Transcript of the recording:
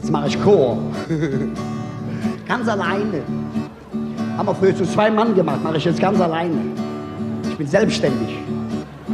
Jetzt mache ich Chor. Ganz alleine. Haben wir früher zu 2 Mann gemacht, mache ich jetzt ganz alleine. Ich bin selbstständig.